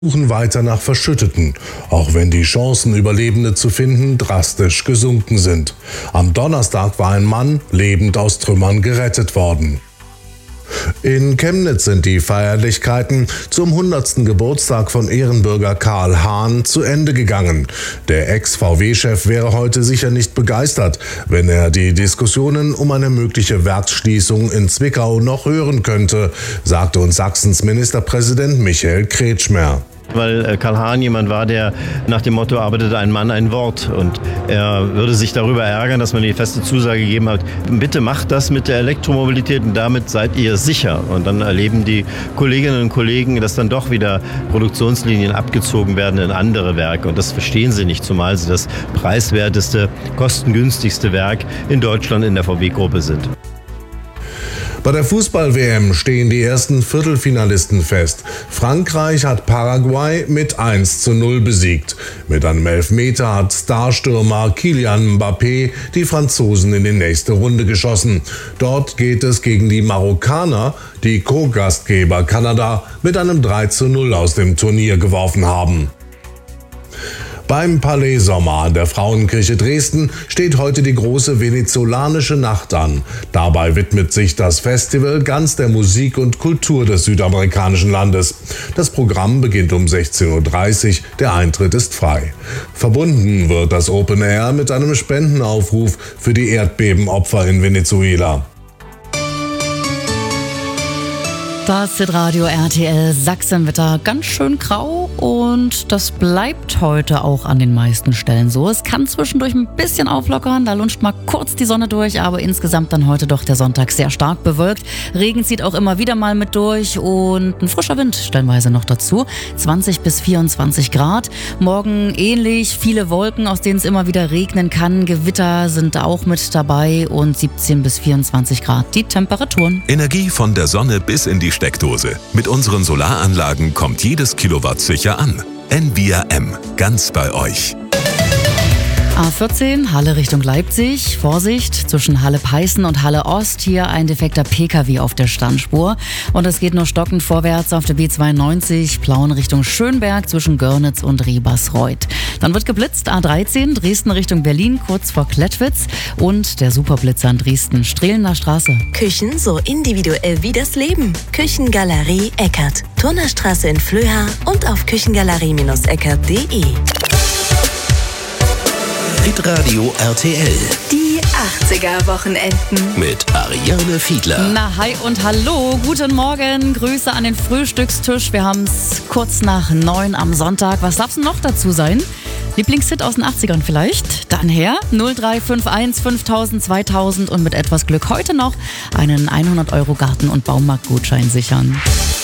Suchen weiter nach Verschütteten, auch wenn die Chancen, Überlebende zu finden, drastisch gesunken sind. Am Donnerstag war ein Mann lebend aus Trümmern gerettet worden. In Chemnitz sind die Feierlichkeiten zum 100. Geburtstag von Ehrenbürger Karl Hahn zu Ende gegangen. Der Ex-VW-Chef wäre heute sicher nicht begeistert, wenn er die Diskussionen um eine mögliche Werksschließung in Zwickau noch hören könnte, sagte uns Sachsens Ministerpräsident Michael Kretschmer. Weil Karl Hahn jemand war, der nach dem Motto arbeitet ein Mann ein Wort. Und er würde sich darüber ärgern, dass man die feste Zusage gegeben hat, bitte macht das mit der Elektromobilität und damit seid ihr sicher. Und dann erleben die Kolleginnen und Kollegen, dass dann doch wieder Produktionslinien abgezogen werden in andere Werke. Und das verstehen sie nicht, zumal sie das preiswerteste, kostengünstigste Werk in Deutschland in der VW-Gruppe sind. Bei der Fußball-WM stehen die ersten Viertelfinalisten fest. Frankreich hat Paraguay mit 1:0 besiegt. Mit einem Elfmeter hat Starstürmer Kylian Mbappé die Franzosen in die nächste Runde geschossen. Dort geht es gegen die Marokkaner, die Co-Gastgeber Kanada mit einem 3:0 aus dem Turnier geworfen haben. Beim Palais Sommer an der Frauenkirche Dresden steht heute die große venezolanische Nacht an. Dabei widmet sich das Festival ganz der Musik und Kultur des südamerikanischen Landes. Das Programm beginnt um 16:30 Uhr, der Eintritt ist frei. Verbunden wird das Open Air mit einem Spendenaufruf für die Erdbebenopfer in Venezuela. Das Hitradio RTL Sachsenwetter ganz schön grau und das bleibt heute auch an den meisten Stellen so. Es kann zwischendurch ein bisschen auflockern, da lunscht mal kurz die Sonne durch, aber insgesamt dann heute doch der Sonntag sehr stark bewölkt. Regen zieht auch immer wieder mal mit durch und ein frischer Wind stellenweise noch dazu. 20 bis 24 Grad. Morgen ähnlich, viele Wolken, aus denen es immer wieder regnen kann. Gewitter sind auch mit dabei und 17 bis 24 Grad die Temperaturen. Energie von der Sonne bis in die Steckdose. Mit unseren Solaranlagen kommt jedes Kilowatt sicher an. Envia M, ganz bei euch. A14, Halle Richtung Leipzig. Vorsicht, zwischen Halle-Peißen und Halle Ost. Hier ein defekter PKW auf der Standspur. Und es geht nur stockend vorwärts auf der B92, Plauen Richtung Schönberg zwischen Görnitz und Riebersreuth. Dann wird geblitzt, A13, Dresden Richtung Berlin, kurz vor Klettwitz. Und der Superblitzer in Dresden, Strehlener Straße. Küchen so individuell wie das Leben. Küchengalerie Eckert. Turnerstraße in Flöha und auf küchengalerie-eckert.de. Hitradio RTL. Die 80er-Wochenenden. Mit Ariane Fiedler. Na, hi und hallo, guten Morgen, Grüße an den Frühstückstisch. Wir haben es kurz nach 9 am Sonntag. Was darf's denn noch dazu sein? Lieblingshit aus den 80ern vielleicht? Dann her 0351 5000 2000 und mit etwas Glück heute noch einen 100 € Garten- und Baumarktgutschein sichern.